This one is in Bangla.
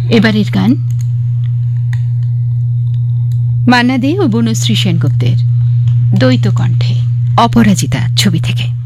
এবারের গান মান্না দে ও বনশ্রী সেনগুপ্তের দ্বৈত কণ্ঠে অপরাজিতা ছবি থেকে।